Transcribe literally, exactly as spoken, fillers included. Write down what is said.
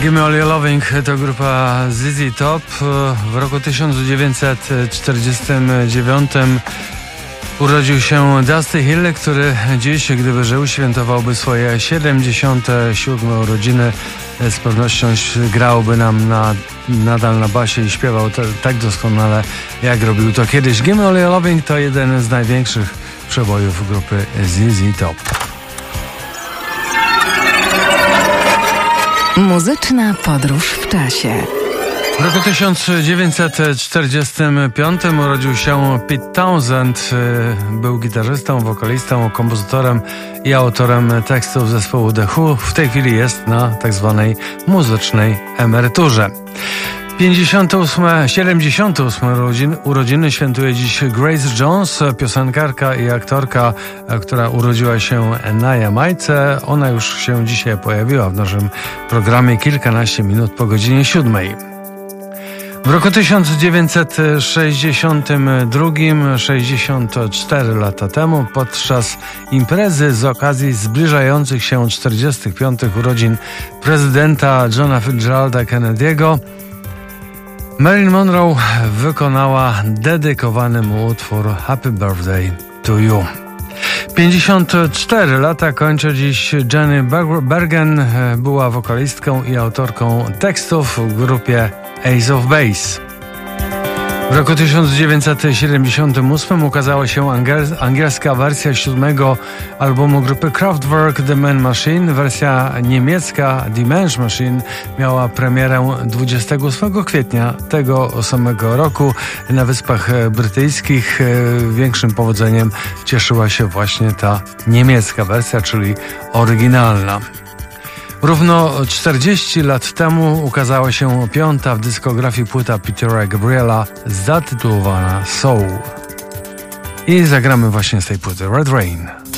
Gimme All Your Loving to grupa Z Z Top. W roku tysiąc dziewięćset czterdziestym dziewiątym urodził się Dusty Hill, który dziś, gdyby żył, świętowałby swoje siedemdziesiąte siódme urodziny. Z pewnością grałby nam na, nadal na basie i śpiewał to, tak doskonale, jak robił to kiedyś. Gimme All Your Loving to jeden z największych przebojów grupy Z Z Top. Muzyczna podróż w czasie. W roku tysiąc dziewięćset czterdziestym piątym urodził się Pete Townshend. Był gitarzystą, wokalistą, kompozytorem i autorem tekstów zespołu The Who. W tej chwili jest na tak zwanej muzycznej emeryturze. pięćdziesiąte ósme, siedemdziesiąte ósme urodziny, urodziny świętuje dziś Grace Jones, piosenkarka i aktorka, która urodziła się na Jamajce. Ona już się dzisiaj pojawiła w naszym programie kilkanaście minut po godzinie siódmej. W roku tysiąc dziewięćset sześćdziesiątym drugim, sześćdziesiąt cztery lata temu, podczas imprezy z okazji zbliżających się czterdziestych piątych urodzin prezydenta Johna Fitzgeralda Kennedy'ego, Marilyn Monroe wykonała dedykowany mu utwór Happy Birthday to You. pięćdziesiąt cztery lata kończy dziś Jenny Bergen. Była wokalistką i autorką tekstów w grupie Ace of Base. W roku tysiąc dziewięćset siedemdziesiątym ósmym ukazała się angiels- angielska wersja siódmego albumu grupy Kraftwerk The Man Machine. Wersja niemiecka The Mensch Machine miała premierę dwudziestego ósmego kwietnia tego samego roku na Wyspach Brytyjskich. Większym powodzeniem cieszyła się właśnie ta niemiecka wersja, czyli oryginalna. Równo czterdzieści lat temu ukazała się piąta w dyskografii płyta Petera Gabriela zatytułowana Soul. I zagramy właśnie z tej płyty Red Rain.